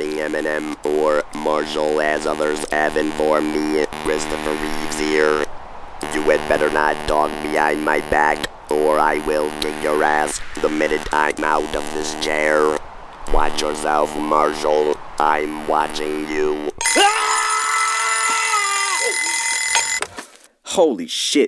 quoting Eminem or Marshall as others have informed me. Christopher Reeves here. You had better not talk behind my back, or I will kick your ass the minute I'm out of this chair. Watch yourself, Marshall. I'm watching you. Holy shit.